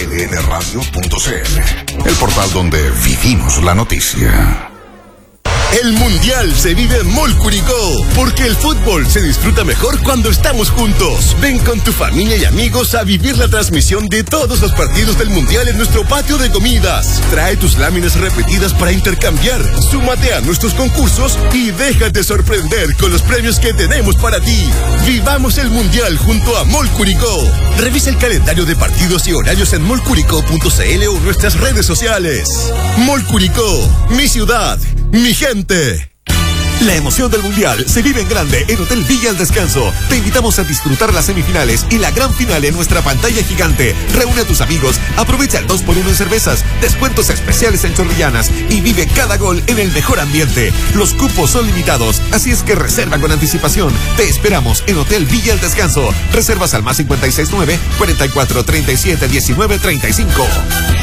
cdnradio.cl, el portal donde vivimos la noticia. El Mundial se vive en Mall Curicó, porque el fútbol se disfruta mejor cuando estamos juntos. Ven con tu familia y amigos a vivir la transmisión de todos los partidos del Mundial en nuestro patio de comidas. Trae tus láminas repetidas para intercambiar, súmate a nuestros concursos y déjate sorprender con los premios que tenemos para ti. Vivamos el Mundial junto a Mall Curicó. Revisa el calendario de partidos y horarios en mallcuricó.cl o nuestras redes sociales. Mall Curicó, mi ciudad, mi gente. La emoción del Mundial se vive en grande en Hotel Villa El Descanso. Te invitamos a disfrutar las semifinales y la gran final en nuestra pantalla gigante. Reúne a tus amigos, aprovecha el 2x1 en cervezas, descuentos especiales en chorrillanas y vive cada gol en el mejor ambiente. Los cupos son limitados, así es que reserva con anticipación. Te esperamos en Hotel Villa El Descanso. Reservas al +569 44 37 19 35.